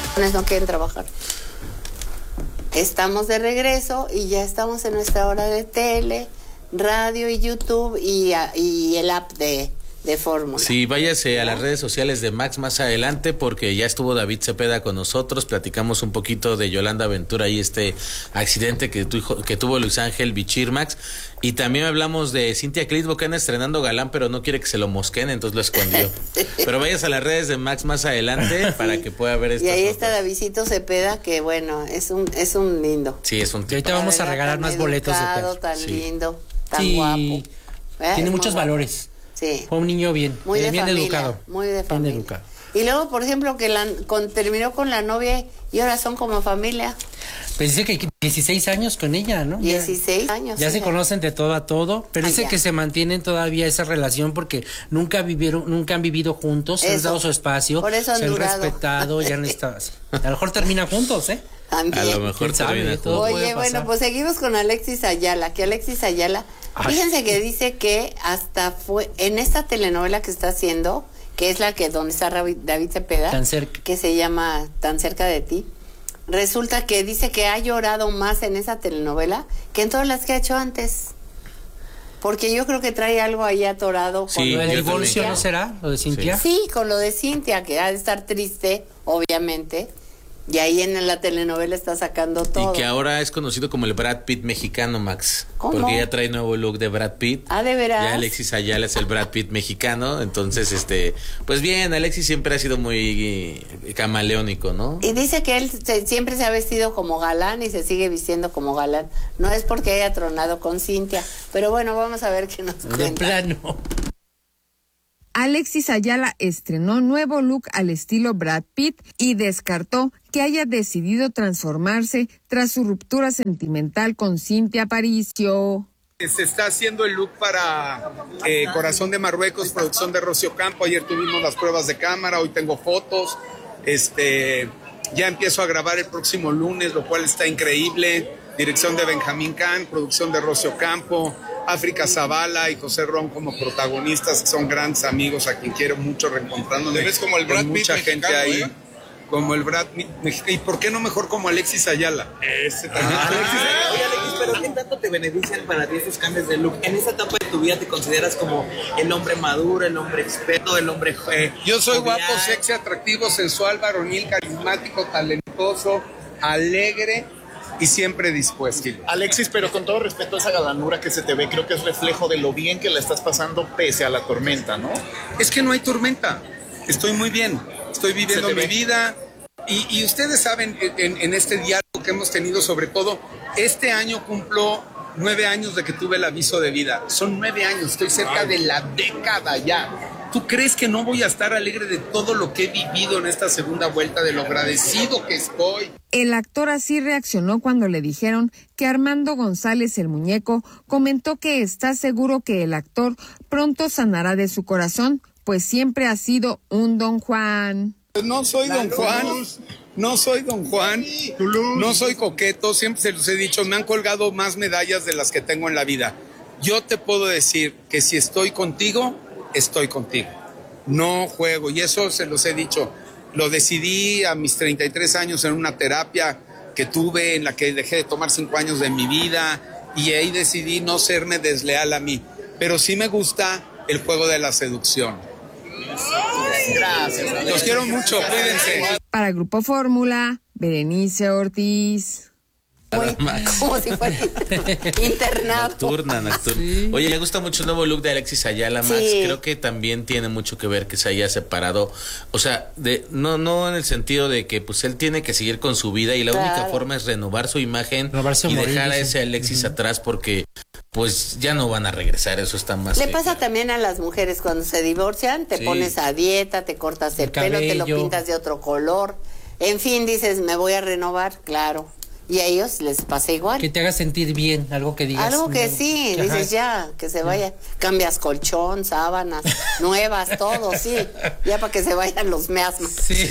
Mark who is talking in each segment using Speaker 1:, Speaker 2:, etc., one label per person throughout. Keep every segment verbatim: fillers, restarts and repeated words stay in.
Speaker 1: No quieren trabajar. Estamos de regreso y ya estamos en nuestra hora de tele, radio y YouTube y, y el app de, de Fórmula.
Speaker 2: Sí, váyase a las redes sociales de Max más adelante porque ya estuvo David Cepeda con nosotros, platicamos un poquito de Yolanda Ventura y este accidente que, tu, que tuvo Luis Ángel Bichir, Max, y también hablamos de Cintia Clitbo que anda estrenando galán pero no quiere que se lo mosquen, entonces lo escondió. Pero vayas a las redes de Max más adelante para sí. que pueda ver esto.
Speaker 1: Y ahí está Davidcito Cepeda que bueno, es un es un lindo.
Speaker 2: Sí, es un tipo.
Speaker 3: Y ahorita vamos a regalar más boletos de
Speaker 1: Pedro. Tan
Speaker 2: sí.
Speaker 1: lindo, tan
Speaker 3: sí.
Speaker 1: guapo.
Speaker 3: ¿Eh? Tiene muchos
Speaker 1: guapo.
Speaker 3: valores.
Speaker 1: Sí.
Speaker 3: Fue un niño bien,
Speaker 1: muy de
Speaker 3: bien
Speaker 1: familia,
Speaker 3: educado.
Speaker 1: Muy de familia.
Speaker 3: Bien educado.
Speaker 1: Y luego, por ejemplo, que la, con, terminó con la novia y ahora son como familia.
Speaker 3: Pues dice que dieciséis años con ella, ¿no?
Speaker 1: dieciséis años.
Speaker 3: Ya
Speaker 1: sí,
Speaker 3: se conocen de todo a todo, pero
Speaker 1: Ay,
Speaker 3: dice
Speaker 1: ya.
Speaker 3: que se mantienen todavía esa relación porque nunca vivieron, nunca han vivido juntos, se han dado su espacio,
Speaker 1: Por eso han
Speaker 3: se han
Speaker 1: durado.
Speaker 3: respetado, ya han estado así. A lo mejor terminan juntos, ¿eh?
Speaker 1: También.
Speaker 2: A lo mejor termina
Speaker 3: todo
Speaker 1: Oye,
Speaker 3: puede
Speaker 1: bueno,
Speaker 3: pasar.
Speaker 1: pues seguimos con Alexis Ayala, que Alexis Ayala,
Speaker 3: Ay.
Speaker 1: fíjense que dice que hasta fue, en esta telenovela que está haciendo, que es la que donde está David Cepeda,
Speaker 3: Tan cerca.
Speaker 1: que se llama Tan cerca de ti, resulta que dice que ha llorado más en esa telenovela que en todas las que ha hecho antes. Porque yo creo que trae algo ahí atorado. Con
Speaker 2: Sí,
Speaker 3: ¿Lo del
Speaker 2: yo
Speaker 3: divorcio
Speaker 2: también.
Speaker 3: no será? ¿Lo de Cintia?
Speaker 1: Sí, con lo de Cintia, que ha de estar triste, obviamente. Y ahí en la telenovela está sacando todo.
Speaker 2: Y que ahora es conocido como el Brad Pitt mexicano, Max.
Speaker 1: ¿Cómo?
Speaker 2: Porque ya trae nuevo look de Brad Pitt.
Speaker 1: Ah, ¿de veras?
Speaker 2: Ya Alexis Ayala es el Brad Pitt mexicano. Entonces, este, pues bien, Alexis siempre ha sido muy eh, camaleónico, ¿no?
Speaker 1: Y dice que él se, siempre se ha vestido como galán y se sigue vistiendo como galán. No es porque haya tronado con Cintia. Pero bueno, vamos a ver qué nos cuenta.
Speaker 3: De plano.
Speaker 4: Alexis Ayala estrenó nuevo look al estilo Brad Pitt y descartó que haya decidido transformarse tras su ruptura sentimental con Cintia Aparicio.
Speaker 5: Se está haciendo el look para eh, Corazón de Marruecos, producción de Rocío Campo. Ayer tuvimos las pruebas de cámara, hoy tengo fotos. Este, ya empiezo a grabar el próximo lunes, lo cual está increíble. Dirección de Benjamín Can, producción de Rocío Campo, África Zavala y José Ron como protagonistas, que son grandes amigos a quien quiero mucho, reencontrándome.
Speaker 6: Te ves como el Brad
Speaker 5: con
Speaker 6: Pitt
Speaker 5: mucha gente
Speaker 6: mexicano,
Speaker 5: ahí.
Speaker 6: ¿eh?
Speaker 5: Como el Brad Pitt mexicano. ¿Y por qué no mejor como Alexis Ayala?
Speaker 6: Ese también.
Speaker 5: Ah.
Speaker 7: Alexis, oye Alexis, pero ¿qué tanto te benefician para ti estos cambios de look? En esta etapa de tu vida te consideras como el hombre maduro, el hombre experto, el hombre... Eh,
Speaker 5: Yo soy
Speaker 7: jovial?
Speaker 5: guapo, sexy, atractivo, sensual, varonil, carismático, talentoso, alegre y siempre dispuesto.
Speaker 6: Alexis, pero con todo respeto a esa galanura que se te ve, creo que es reflejo de lo bien que la estás pasando pese a la tormenta, ¿no?
Speaker 5: Es que no hay tormenta, estoy muy bien, estoy viviendo
Speaker 6: Se te
Speaker 5: mi
Speaker 6: ve.
Speaker 5: vida y, y ustedes saben en, en este diálogo que hemos tenido, sobre todo este año cumplo nueve años de que tuve el aviso de vida, son nueve años, estoy cerca de la década ya. ¿Tú crees que no voy a estar alegre de todo lo que he vivido en esta segunda vuelta, de lo agradecido que estoy?
Speaker 4: El actor así reaccionó cuando le dijeron que Armando González, el muñeco, comentó que está seguro que el actor pronto sanará de su corazón, pues siempre ha sido un Don Juan.
Speaker 5: No soy Don Juan, no soy Don Juan, no soy coqueto, siempre se los he dicho, me han colgado más medallas de las que tengo en la vida. Yo te puedo decir que si estoy contigo, estoy contigo. No juego, y eso se los he dicho. Lo decidí a mis treinta y tres años en una terapia que tuve, en la que dejé de tomar cinco años de mi vida, y ahí decidí no serme desleal a mí. Pero sí me gusta el juego de la seducción.
Speaker 6: Gracias.
Speaker 5: Los quiero mucho, cuídense.
Speaker 4: Para Grupo Fórmula, Berenice Ortiz.
Speaker 1: Muy, como si fuera internado.
Speaker 2: Nocturna, nocturna.
Speaker 3: Sí.
Speaker 2: Oye, me gusta mucho el nuevo look de Alexis Ayala, Max.
Speaker 1: Sí.
Speaker 2: Creo que también tiene mucho que ver que se haya separado. O sea, de, no, no en el sentido de que pues él tiene que seguir con su vida y la
Speaker 1: Claro.
Speaker 2: única forma es renovar su imagen
Speaker 3: Renovarse o
Speaker 2: y
Speaker 3: morir,
Speaker 2: dejar a
Speaker 3: dicen.
Speaker 2: ese Alexis atrás porque pues ya no van a regresar, eso está más
Speaker 1: Le
Speaker 2: que
Speaker 1: pasa
Speaker 2: claro.
Speaker 1: también a las mujeres cuando se divorcian, te
Speaker 2: Sí.
Speaker 1: pones a dieta, te cortas el,
Speaker 3: El
Speaker 1: pelo, te lo
Speaker 3: cabello.
Speaker 1: pintas de otro color. En fin, dices, me voy a renovar, claro. Y a ellos les pasa igual.
Speaker 3: Que te haga sentir bien, algo que digas.
Speaker 1: Algo que
Speaker 3: no,
Speaker 1: sí,
Speaker 3: ajá.
Speaker 1: dices ya, que se vaya. Cambias colchón, sábanas, nuevas, todo, sí. Ya para que se vayan los miasmas.
Speaker 3: Sí.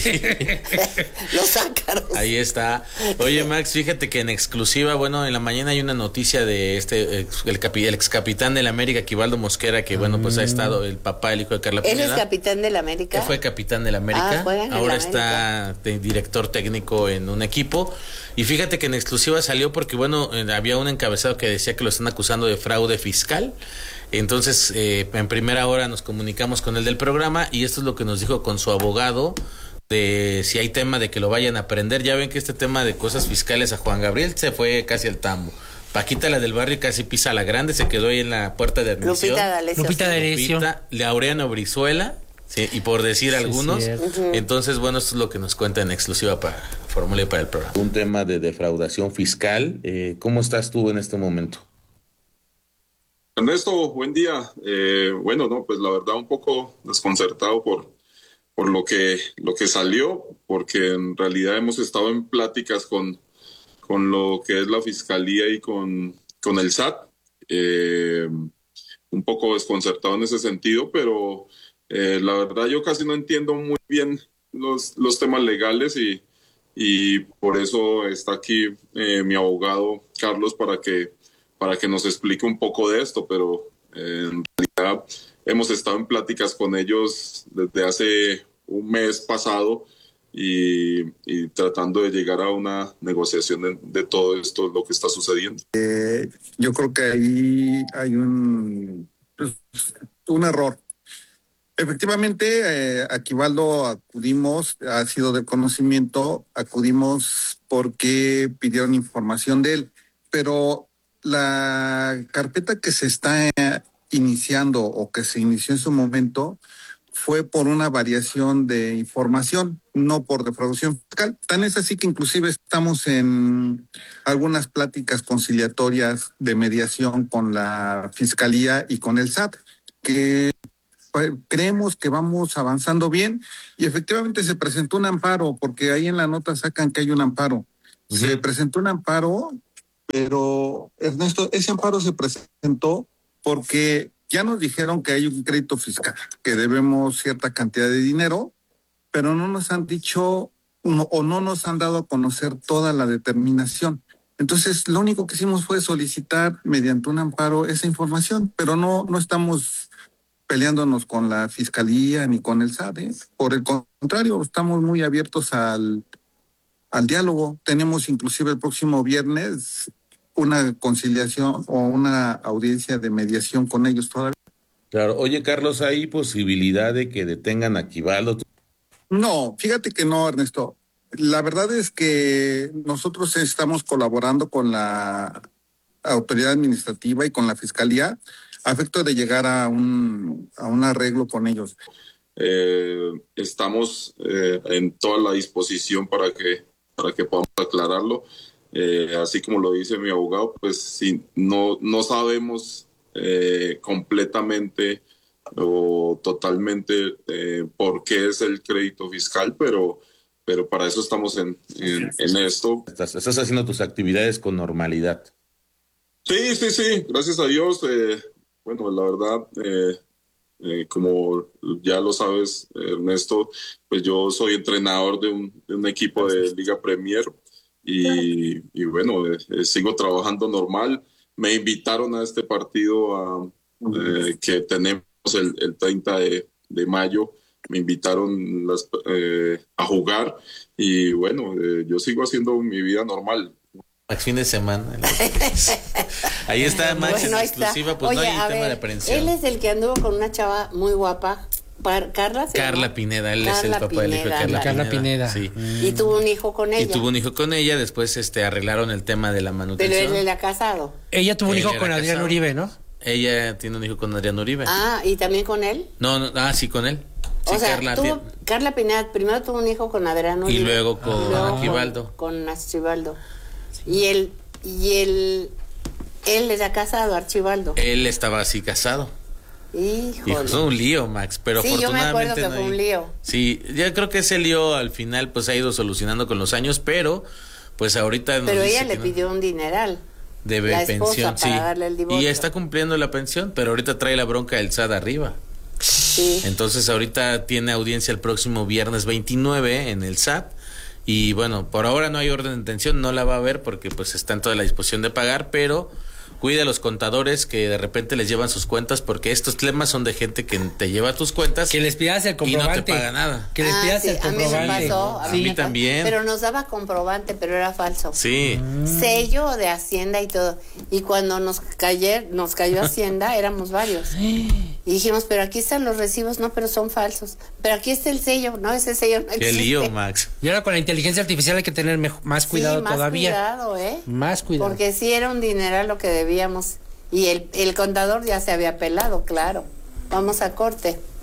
Speaker 1: Los ácaros.
Speaker 2: Ahí está. Oye, Max, fíjate que en exclusiva, bueno, en la mañana hay una noticia de este, el, capi, el ex capitán del América, Quivaldo Mosquera, que bueno, pues ha estado el papá, el hijo de Carla Pineda.
Speaker 1: ¿Él es capitán del América?
Speaker 2: Que fue capitán del América.
Speaker 1: Ah, juega en el
Speaker 2: Ahora
Speaker 1: América.
Speaker 2: está de director técnico en un equipo. Y fíjate que en exclusiva salió porque, bueno, eh, había un encabezado que decía que lo están acusando de fraude fiscal. Entonces, eh, en primera hora nos comunicamos con él del programa y esto es lo que nos dijo con su abogado de si hay tema de que lo vayan a prender. Ya ven que este tema de cosas fiscales a Juan Gabriel se fue casi al tambo. Paquita, la del barrio, casi pisa a la grande, se quedó ahí en la puerta de admisión.
Speaker 1: Lupita D'Alessio.
Speaker 3: Lupita D'Alessio.
Speaker 2: Lupita, Laureano Brizuela, sí, y por decir
Speaker 3: Sí,
Speaker 2: algunos.
Speaker 3: cierto.
Speaker 2: Entonces, bueno, esto es lo que nos cuenta en exclusiva para Fórmula y para el programa. Un tema de defraudación fiscal. Eh, ¿Cómo estás tú en este momento?
Speaker 8: Ernesto, buen día. Eh, bueno, no, pues la verdad un poco desconcertado por, por lo que, lo que salió, porque en realidad hemos estado en pláticas con, con lo que es la Fiscalía y con, con el S A T. Eh, un poco desconcertado en ese sentido, pero eh, la verdad yo casi no entiendo muy bien los, los temas legales y, y por eso está aquí eh, mi abogado Carlos para que para que nos explique un poco de esto, pero eh, en realidad hemos estado en pláticas con ellos desde hace un mes pasado y, y tratando de llegar a una negociación de, de todo esto, lo que está sucediendo.
Speaker 9: Eh, yo creo que ahí hay un, pues, un error. Efectivamente, eh, a Quivaldo acudimos, ha sido de conocimiento, acudimos porque pidieron información de él, pero la carpeta que se está iniciando o que se inició en su momento fue por una variación de información, no por defraudación fiscal. Tan es así que inclusive estamos en algunas pláticas conciliatorias de mediación con la Fiscalía y con el S A T, que pues, creemos que vamos avanzando bien y efectivamente se presentó un amparo, porque ahí en la nota sacan que hay un amparo. Uh-huh. Se presentó un amparo. Pero, Ernesto, ese amparo se presentó porque ya nos dijeron que hay un crédito fiscal, que debemos cierta cantidad de dinero, pero no nos han dicho no, o no nos han dado a conocer toda la determinación. Entonces, lo único que hicimos fue solicitar mediante un amparo esa información, pero no, no estamos peleándonos con la Fiscalía ni con el S A T, ¿eh? Por el contrario, estamos muy abiertos al, al diálogo. Tenemos inclusive el próximo viernes una conciliación o una audiencia de mediación con ellos todavía.
Speaker 10: Claro. Oye, Carlos, ¿hay posibilidad de que detengan a Quivaldo?
Speaker 9: No, fíjate que no, Ernesto. La verdad es que nosotros estamos colaborando con la autoridad administrativa y con la Fiscalía a efecto de llegar a un, a un arreglo con ellos.
Speaker 8: Eh, estamos eh, en toda la disposición para que, para que podamos aclararlo. Eh, así como lo dice mi abogado, pues sí, no, no sabemos eh, completamente o totalmente eh, por qué es el crédito fiscal, pero, pero para eso estamos en, en, en esto.
Speaker 10: Estás, estás haciendo tus actividades con normalidad.
Speaker 8: Sí, sí, sí, gracias a Dios. Eh, bueno, la verdad, eh, eh, como ya lo sabes, Ernesto, pues yo soy entrenador de un, de un equipo de Liga Premier. Y, y bueno, eh, sigo trabajando normal. Me invitaron a este partido a, eh, que tenemos el, el treinta de mayo. Me invitaron las, eh, a jugar y bueno, eh, yo sigo haciendo mi vida normal.
Speaker 2: Max, fin de semana. Ahí está Max,
Speaker 1: bueno,
Speaker 2: en exclusiva, pues
Speaker 1: Oye,
Speaker 2: no hay
Speaker 1: a
Speaker 2: tema
Speaker 1: ver,
Speaker 2: de aprehensión.
Speaker 1: Él es el que anduvo con una chava muy guapa. Carla, ¿se
Speaker 2: Carla
Speaker 1: llama?
Speaker 2: Pineda, él
Speaker 1: Carla
Speaker 2: es el papá
Speaker 1: Pineda,
Speaker 2: del hijo de Carla,
Speaker 3: Carla
Speaker 2: Pineda.
Speaker 3: Pineda.
Speaker 2: Sí.
Speaker 1: Y tuvo un hijo con ella.
Speaker 2: Y tuvo un hijo con ella, después este arreglaron el tema de la manutención.
Speaker 1: Pero él era casado.
Speaker 3: Ella tuvo un
Speaker 2: Él
Speaker 3: hijo
Speaker 2: era
Speaker 3: con Adrián
Speaker 2: casado.
Speaker 3: Uribe, ¿no?
Speaker 2: Ella tiene un hijo con Adrián Uribe.
Speaker 1: Ah, ¿y también con él?
Speaker 2: No, no, ah, sí, con él. Sí,
Speaker 1: o sea,
Speaker 2: Carla,
Speaker 1: tuvo,
Speaker 2: tiene-
Speaker 1: Carla Pineda primero tuvo un hijo con Adrián Uribe.
Speaker 2: Y luego con
Speaker 1: y luego
Speaker 2: Aquivaldo.
Speaker 1: Con, con Archibaldo. Y él, y él, él era casado, Archibaldo.
Speaker 2: Él estaba así casado.
Speaker 1: Híjole.
Speaker 2: Hijo, fue un lío, Max, pero
Speaker 1: Sí, yo me acuerdo
Speaker 2: afortunadamente
Speaker 1: que
Speaker 2: no
Speaker 1: fue
Speaker 2: hay-
Speaker 1: un lío.
Speaker 2: Sí, yo creo que ese lío al final pues ha ido solucionando con los años, pero pues ahorita nos
Speaker 1: Pero
Speaker 2: dice
Speaker 1: ella le
Speaker 2: que no.
Speaker 1: pidió un dineral.
Speaker 2: De
Speaker 1: la esposa,
Speaker 2: pensión,
Speaker 1: para
Speaker 2: sí.
Speaker 1: darle el divorcio.
Speaker 2: Y está cumpliendo la pensión, pero ahorita trae la bronca del S A D arriba.
Speaker 1: Sí.
Speaker 2: Entonces ahorita tiene audiencia el próximo viernes veintinueve en el S A T. Y bueno, por ahora no hay orden de intención, no la va a ver porque pues está en toda la disposición de pagar, pero cuida a los contadores que de repente les llevan sus cuentas, porque estos temas son de gente que te lleva tus cuentas.
Speaker 3: Que les pidas el comprobante.
Speaker 2: Y no te paga nada.
Speaker 3: Que les
Speaker 1: Ah,
Speaker 3: pidas
Speaker 1: sí,
Speaker 3: el comprobante.
Speaker 1: A mí me pasó.
Speaker 2: A
Speaker 1: A
Speaker 2: mí
Speaker 1: me pasó.
Speaker 2: también.
Speaker 1: Pero nos daba comprobante, pero era falso.
Speaker 2: Sí.
Speaker 1: Sello de Hacienda y todo. Y cuando nos cayó, nos cayó Hacienda, éramos varios. Y dijimos, pero aquí están los recibos, no, pero son falsos. Pero aquí está el sello, no, ese sello no existe.
Speaker 2: Qué lío, Max.
Speaker 3: Y ahora con la inteligencia artificial hay que tener mejor, más cuidado
Speaker 1: sí, más
Speaker 3: todavía.
Speaker 1: cuidado, ¿eh?
Speaker 3: Más cuidado.
Speaker 1: Porque sí era un dineral lo que debíamos. Y el, el contador ya se había pelado, claro. Vamos a corte.